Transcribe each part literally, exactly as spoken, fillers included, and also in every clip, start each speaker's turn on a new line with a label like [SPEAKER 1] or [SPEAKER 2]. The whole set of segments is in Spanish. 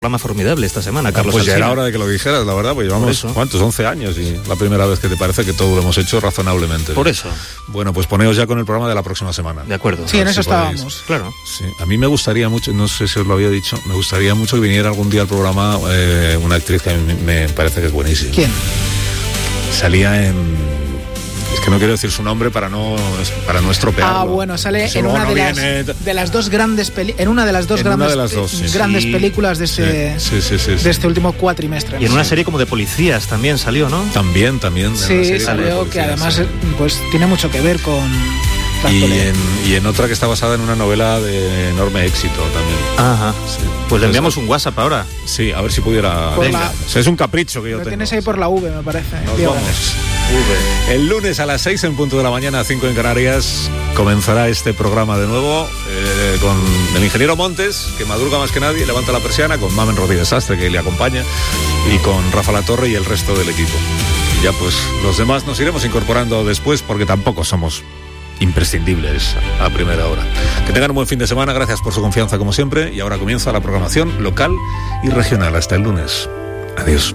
[SPEAKER 1] programa formidable esta semana, Carlos.
[SPEAKER 2] Ah, pues ya
[SPEAKER 1] Alsina.
[SPEAKER 2] era hora de que lo dijeras, la verdad, pues llevamos, ¿cuántos? once años y la primera vez que te parece que todo lo hemos hecho razonablemente.
[SPEAKER 1] Por eso.
[SPEAKER 2] Bueno, pues poneos ya con el programa de la próxima semana.
[SPEAKER 1] De acuerdo.
[SPEAKER 3] Sí, en eso
[SPEAKER 2] si
[SPEAKER 3] estábamos.
[SPEAKER 2] podéis.
[SPEAKER 1] Claro.
[SPEAKER 2] Sí, a mí me gustaría mucho, no sé si os lo había dicho, me gustaría mucho que viniera algún día al programa eh, una actriz que a mí me parece que es buenísima.
[SPEAKER 3] ¿Quién?
[SPEAKER 2] Salía en... Es que no quiero decir su nombre para no para no estropearlo.
[SPEAKER 3] Ah, bueno, sale
[SPEAKER 2] Eso
[SPEAKER 3] en una
[SPEAKER 2] no
[SPEAKER 3] de,
[SPEAKER 2] viene...
[SPEAKER 3] las, de las dos grandes peli- en una de las dos
[SPEAKER 2] En
[SPEAKER 3] grandes,
[SPEAKER 2] una de las dos, sí.
[SPEAKER 3] grandes
[SPEAKER 1] Sí.
[SPEAKER 3] películas de este,
[SPEAKER 2] Sí, sí, sí, sí,
[SPEAKER 3] de
[SPEAKER 2] sí.
[SPEAKER 3] este último cuatrimestre.
[SPEAKER 1] Y en una serie como de policías también salió, ¿no?
[SPEAKER 2] También, también. en una
[SPEAKER 3] Sí,
[SPEAKER 2] serie de
[SPEAKER 3] salió que
[SPEAKER 2] policías,
[SPEAKER 3] además
[SPEAKER 2] sí.
[SPEAKER 3] pues tiene mucho que ver con la
[SPEAKER 2] Y
[SPEAKER 3] actualidad.
[SPEAKER 2] en, y en otra que está basada en una novela de enorme éxito también.
[SPEAKER 1] Ajá.
[SPEAKER 2] Sí.
[SPEAKER 1] Pues le
[SPEAKER 2] Entonces,
[SPEAKER 1] enviamos un WhatsApp ahora.
[SPEAKER 2] Sí, a ver si pudiera...
[SPEAKER 3] Por
[SPEAKER 2] Venga.
[SPEAKER 3] la-
[SPEAKER 2] O sea, es un capricho que yo
[SPEAKER 3] Lo
[SPEAKER 2] tengo.
[SPEAKER 3] tienes ahí por la V, me parece.
[SPEAKER 2] Nos
[SPEAKER 3] Diego.
[SPEAKER 2] vamos. El lunes a las seis en punto de la mañana, cinco en Canarias, comenzará este programa de nuevo eh, con el ingeniero Montes, que madruga más que nadie, levanta la persiana, con Mamen Rodríguez Sastre, que le acompaña, y con Rafa Latorre y el resto del equipo. Y ya pues los demás nos iremos incorporando después, porque tampoco somos imprescindibles a primera hora. Que tengan un buen fin de semana, gracias por su confianza como siempre, y ahora comienza la programación local y regional. Hasta el lunes. Adiós.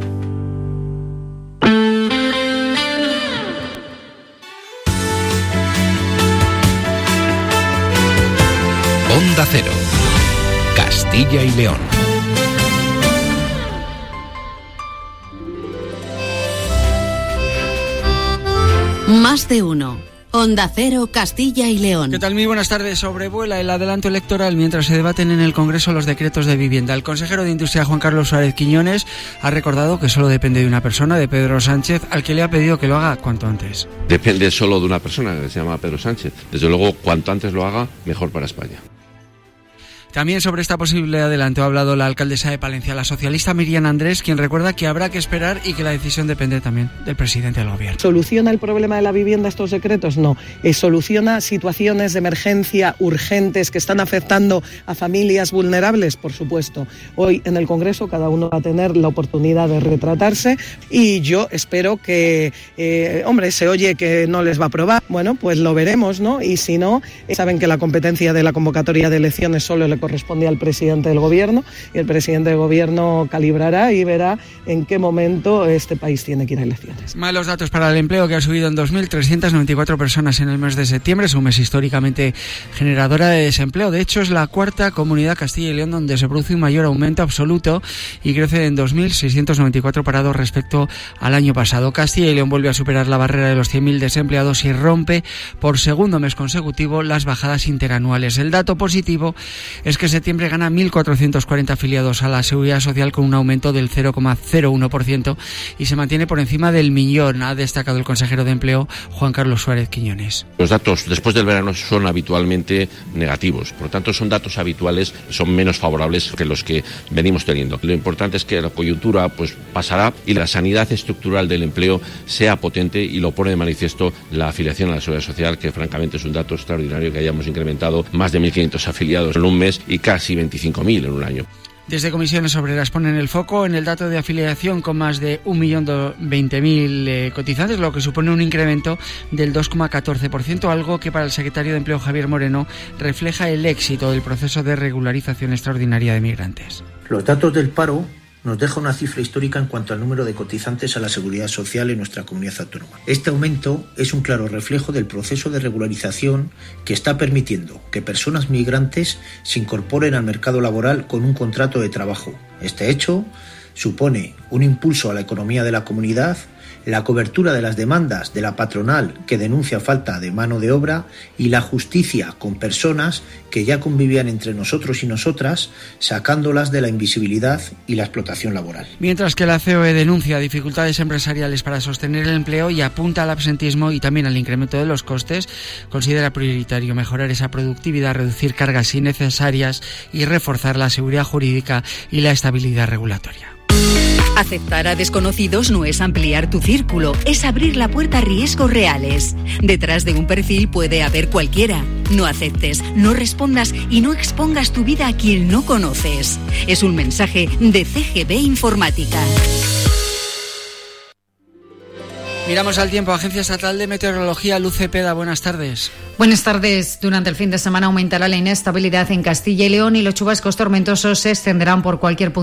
[SPEAKER 4] Onda Cero, Castilla y León.
[SPEAKER 5] Más de uno. Onda Cero, Castilla y León.
[SPEAKER 3] ¿Qué tal? Muy buenas tardes. Sobrevuela el adelanto electoral mientras se debaten en el Congreso los decretos de vivienda. El consejero de Industria, Juan Carlos Suárez Quiñones, ha recordado que solo depende de una persona, de Pedro Sánchez, al que le ha pedido que lo haga cuanto antes.
[SPEAKER 6] Depende solo de una persona, que se llama Pedro Sánchez. Desde luego, cuanto antes lo haga, mejor para España.
[SPEAKER 3] También sobre esta posible adelanto ha hablado la alcaldesa de Palencia, la socialista Miriam Andrés, quien recuerda que habrá que esperar y que la decisión depende también del presidente del gobierno.
[SPEAKER 7] ¿Soluciona el problema de la vivienda estos decretos? No. Eh, ¿Soluciona situaciones de emergencia urgentes que están afectando a familias vulnerables? Por supuesto. Hoy en el Congreso cada uno va a tener la oportunidad de retratarse y yo espero que, eh, hombre, se oye que no les va a aprobar. Bueno, pues lo veremos, ¿no? Y si no, eh, saben que la competencia de la convocatoria de elecciones solo le corresponde al presidente del gobierno y el presidente del gobierno calibrará y verá en qué momento este país tiene que ir a elecciones.
[SPEAKER 3] Malos datos para el empleo, que ha subido en dos mil trescientas noventa y cuatro personas en el mes de septiembre. Es un mes históricamente generadora de desempleo. De hecho, es la cuarta comunidad, Castilla y León, donde se produce un mayor aumento absoluto y crece en dos mil seiscientos noventa y cuatro parados respecto al año pasado. Castilla y León vuelve a superar la barrera de los cien mil desempleados y rompe por segundo mes consecutivo las bajadas interanuales. El dato positivo es que septiembre gana mil cuatrocientos cuarenta afiliados a la Seguridad Social con un aumento del cero coma cero uno por ciento y se mantiene por encima del millón, ha destacado el consejero de Empleo, Juan Carlos Suárez Quiñones.
[SPEAKER 6] Los datos después del verano son habitualmente negativos, por lo tanto son datos habituales, son menos favorables que los que venimos teniendo. Lo importante es que la coyuntura pues pasará y la sanidad estructural del empleo sea potente, y lo pone de manifiesto la afiliación a la Seguridad Social, que francamente es un dato extraordinario que hayamos incrementado más de mil quinientos afiliados en un mes y casi veinticinco mil en un año.
[SPEAKER 3] Desde Comisiones Obreras ponen el foco en el dato de afiliación con más de un millón veinte mil eh, cotizantes, lo que supone un incremento del dos coma catorce por ciento, algo que para el secretario de Empleo, Javier Moreno, refleja el éxito del proceso de regularización extraordinaria de migrantes.
[SPEAKER 8] Los datos del paro nos deja una cifra histórica en cuanto al número de cotizantes a la Seguridad Social en nuestra comunidad autónoma. Este aumento es un claro reflejo del proceso de regularización que está permitiendo que personas migrantes se incorporen al mercado laboral con un contrato de trabajo. Este hecho supone un impulso a la economía de la comunidad, la cobertura de las demandas de la patronal que denuncia falta de mano de obra y la justicia con personas que ya convivían entre nosotros y nosotras, sacándolas de la invisibilidad y la explotación laboral.
[SPEAKER 3] Mientras que la C O E denuncia dificultades empresariales para sostener el empleo y apunta al absentismo y también al incremento de los costes, considera prioritario mejorar esa productividad, reducir cargas innecesarias y reforzar la seguridad jurídica y la estabilidad regulatoria.
[SPEAKER 5] Aceptar a desconocidos no es ampliar tu círculo, es abrir la puerta a riesgos reales. Detrás de un perfil puede haber cualquiera. No aceptes, no respondas y no expongas tu vida a quien no conoces. Es un mensaje de C G B Informática.
[SPEAKER 3] Miramos al tiempo. Agencia Estatal de Meteorología, Luz Cepeda, buenas tardes.
[SPEAKER 9] Buenas tardes. Durante el fin de semana aumentará la inestabilidad en Castilla y León y los chubascos tormentosos se extenderán por cualquier punto